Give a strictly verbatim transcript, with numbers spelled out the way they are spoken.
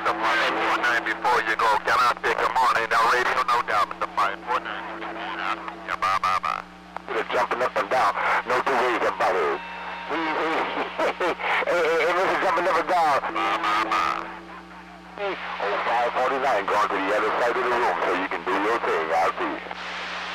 Mister five four nine, before you go, can I take a morning down radio? No doubt, Mister five four nine. Yeah, bye, bye, bye. They're jumping up and down. No two ways about it. Hey, hey, hey, Mister jumping up and down. Bye, bye, bye. Oh, five forty-nine going to the other side of the room so you can do your thing. I'll see.